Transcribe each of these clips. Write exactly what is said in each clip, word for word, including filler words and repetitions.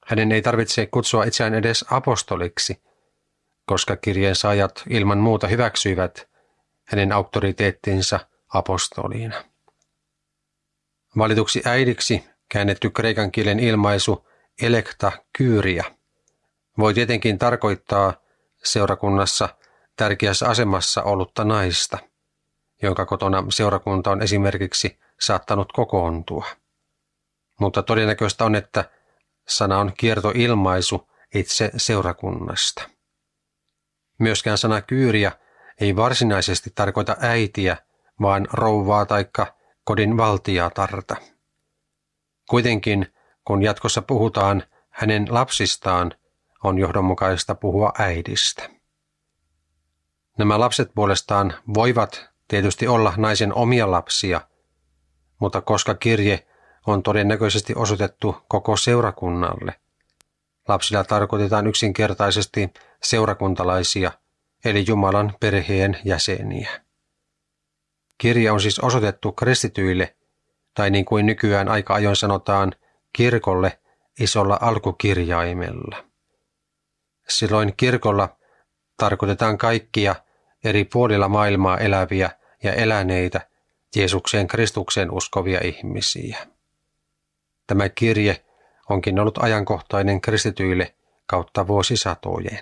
Hänen ei tarvitse kutsua itseään edes apostoliksi, koska kirjeen saajat ilman muuta hyväksyivät hänen auktoriteettinsa apostoliina. Valituksi äidiksi käännetty kreikan kielen ilmaisu elekta kyria voi tietenkin tarkoittaa seurakunnassa tärkeässä asemassa ollutta naista, jonka kotona seurakunta on esimerkiksi saattanut kokoontua. Mutta todennäköistä on, että sana on kiertoilmaisu itse seurakunnasta. Myöskään sana kyyriä ei varsinaisesti tarkoita äitiä, vaan rouvaa taikka kodin valtiatarta. Kuitenkin, kun jatkossa puhutaan hänen lapsistaan, on johdonmukaista puhua äidistä. Nämä lapset puolestaan voivat tietysti olla naisen omia lapsia, mutta koska kirje on todennäköisesti osoitettu koko seurakunnalle, lapsilla tarkoitetaan yksinkertaisesti seurakuntalaisia, eli Jumalan perheen jäseniä. Kirje on siis osoitettu kristityille, tai niin kuin nykyään aika ajoin sanotaan, kirkolle isolla alkukirjaimella. Silloin kirkolla tarkoitetaan kaikkia eri puolilla maailmaa eläviä ja eläneitä Jeesukseen Kristukseen uskovia ihmisiä. Tämä kirje onkin ollut ajankohtainen kristityille kautta vuosisatojen.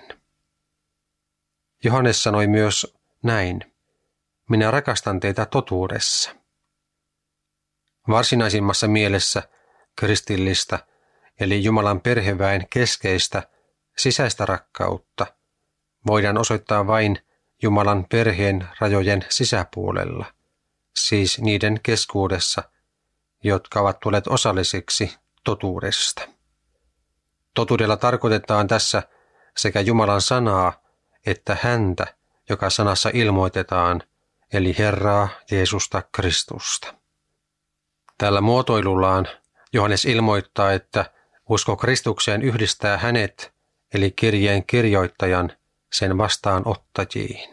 Johannes sanoi myös näin: minä rakastan teitä totuudessa. Varsinaisimmassa mielessä kristillistä, eli Jumalan perheväen keskeistä sisäistä rakkautta, voidaan osoittaa vain Jumalan perheen rajojen sisäpuolella, siis niiden keskuudessa, jotka ovat tulleet osallisiksi totuudesta. Totuudella tarkoitetaan tässä sekä Jumalan sanaa että häntä, joka sanassa ilmoitetaan, eli Herraa Jeesusta Kristusta. Tällä muotoilullaan Johannes ilmoittaa, että usko Kristukseen yhdistää hänet, eli kirjeen kirjoittajan, sen vastaanottajiin.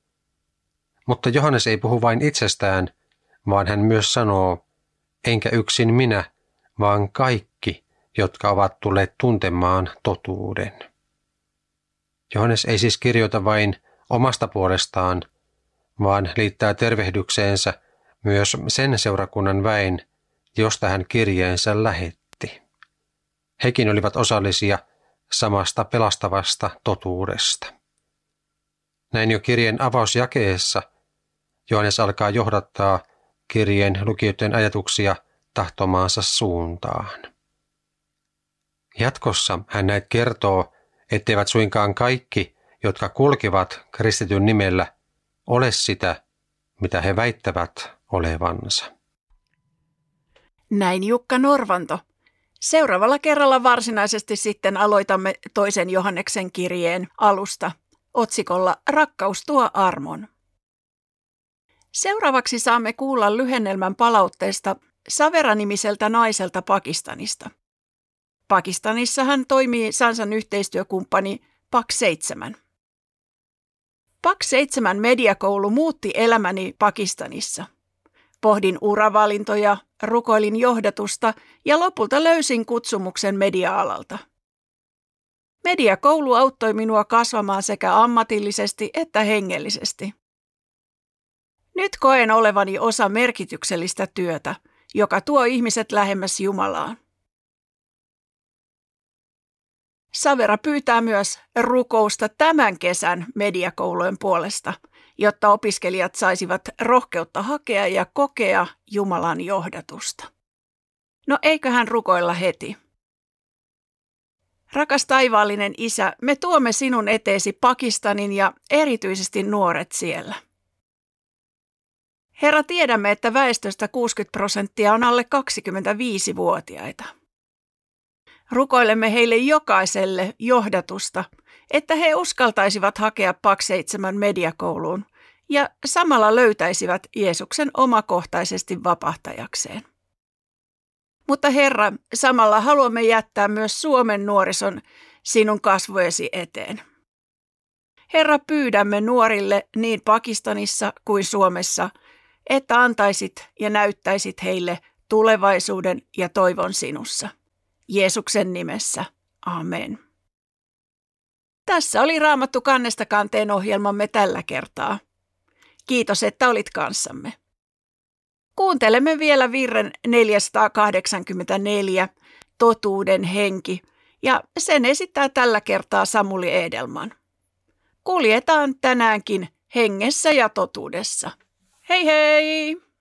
Mutta Johannes ei puhu vain itsestään, vaan hän myös sanoo, enkä yksin minä, vaan kaikki, jotka ovat tulleet tuntemaan totuuden. Johannes ei siis kirjoita vain omasta puolestaan, vaan liittää tervehdykseensä myös sen seurakunnan väen, josta hän kirjeensä lähetti. Hekin olivat osallisia samasta pelastavasta totuudesta. Näin jo kirjeen avausjakeessa Johannes alkaa johdattaa kirjeen lukijoiden ajatuksia tahtomaansa suuntaan. Jatkossa hän näet kertoo, etteivät suinkaan kaikki, jotka kulkevat kristityn nimellä, ole sitä, mitä he väittävät olevansa. Näin Jukka Norvanto. Seuraavalla kerralla varsinaisesti sitten aloitamme toisen Johanneksen kirjeen alusta otsikolla Rakkaus tuo armon. Seuraavaksi saamme kuulla lyhennelmän palautteesta Savera-nimiseltä naiselta Pakistanista. Pakistanissa hän toimii Sansan yhteistyökumppani Pak seitsemän. Pak seitsemän mediakoulu muutti elämäni Pakistanissa. Pohdin uravalintoja, rukoilin johdatusta ja lopulta löysin kutsumuksen media-alalta. Mediakoulu auttoi minua kasvamaan sekä ammatillisesti että hengellisesti. Nyt koen olevani osa merkityksellistä työtä, joka tuo ihmiset lähemmäs Jumalaa. Savera pyytää myös rukousta tämän kesän mediakoulujen puolesta, jotta opiskelijat saisivat rohkeutta hakea ja kokea Jumalan johdatusta. No eiköhän rukoilla heti. Rakas taivaallinen Isä, me tuomme sinun eteesi Pakistanin ja erityisesti nuoret siellä. Herra, tiedämme, että väestöstä kuusikymmentä prosenttia on alle kaksikymmentäviisivuotiaita. Rukoilemme heille jokaiselle johdatusta, että he uskaltaisivat hakea Pak seitsemän mediakouluun ja samalla löytäisivät Jeesuksen omakohtaisesti vapahtajakseen. Mutta Herra, samalla haluamme jättää myös Suomen nuorison sinun kasvojesi eteen. Herra, pyydämme nuorille niin Pakistanissa kuin Suomessa, että antaisit ja näyttäisit heille tulevaisuuden ja toivon sinussa. Jeesuksen nimessä. Amen. Tässä oli Raamattu kannesta kanteen ohjelmamme tällä kertaa. Kiitos, että olit kanssamme. Kuuntelemme vielä virren neljäsataakahdeksankymmentäneljä, Totuuden henki, ja sen esittää tällä kertaa Samuli Edelman. Kuljetaan tänäänkin hengessä ja totuudessa. Hei hei!